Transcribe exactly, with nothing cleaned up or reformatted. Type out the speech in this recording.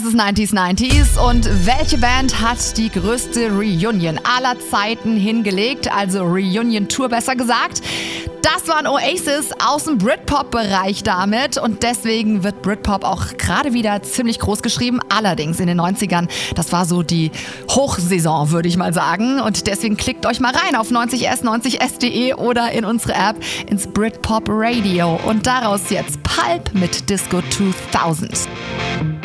Es ist neunziger neunzig und welche Band hat die größte Reunion aller Zeiten hingelegt? Also Reunion-Tour besser gesagt. Das waren Oasis aus dem Britpop-Bereich damit und deswegen wird Britpop auch gerade wieder ziemlich groß geschrieben. Allerdings in den neunzigern, das war so die Hochsaison, würde ich mal sagen. Und deswegen klickt euch mal rein auf neunzig s neunzig s punkt de oder in unsere App ins Britpop Radio. Und daraus jetzt Pulp mit Disco zweitausend.